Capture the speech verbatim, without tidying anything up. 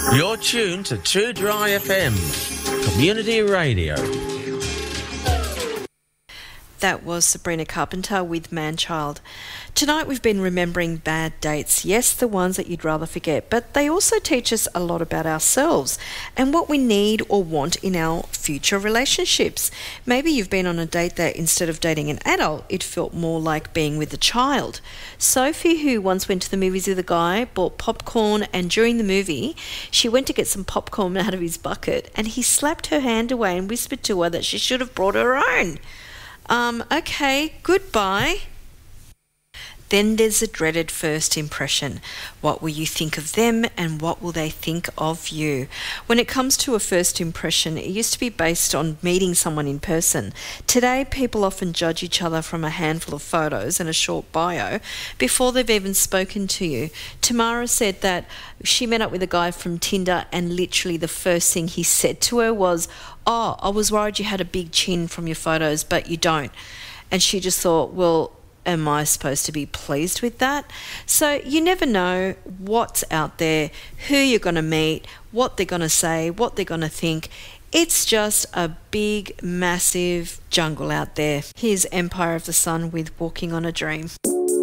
You're tuned to Too Dry F M, community radio. That was Sabrina Carpenter with Manchild. Tonight we've been remembering bad dates. Yes, the ones that you'd rather forget, but they also teach us a lot about ourselves and what we need or want in our future relationships. Maybe you've been on a date that instead of dating an adult, it felt more like being with a child. Sophie, who once went to the movies with a guy, bought popcorn, and during the movie, she went to get some popcorn out of his bucket and he slapped her hand away and whispered to her that she should have brought her own. Um, okay, goodbye. Then there's the dreaded first impression. What will you think of them and what will they think of you? When it comes to a first impression, it used to be based on meeting someone in person. Today, people often judge each other from a handful of photos and a short bio before they've even spoken to you. Tamara said that she met up with a guy from Tinder and literally the first thing he said to her was, "Oh, I was worried you had a big chin from your photos, but you don't." And she just thought, well, am I supposed to be pleased with that? So you never know what's out there, who you're going to meet, what they're going to say, what they're going to think. It's just a big, massive jungle out there. Here's Empire of the Sun with Walking on a Dream.